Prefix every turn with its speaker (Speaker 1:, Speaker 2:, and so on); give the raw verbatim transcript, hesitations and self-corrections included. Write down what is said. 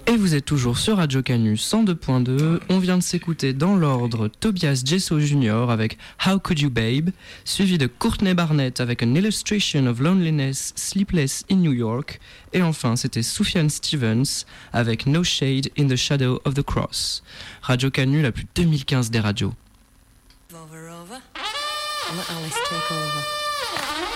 Speaker 1: Et vous êtes toujours sur Radio Canu cent deux point deux. On vient de s'écouter dans l'ordre Tobias Jesso junior avec How Could You Babe, suivi de Courtney Barnett avec An Illustration of Loneliness, Sleepless in New York, et enfin c'était Sufjan Stevens avec No Shade in the Shadow of the Cross. Radio Canu, la plus deux mille quinze des radios.
Speaker 2: Over, over. Let Alice take over.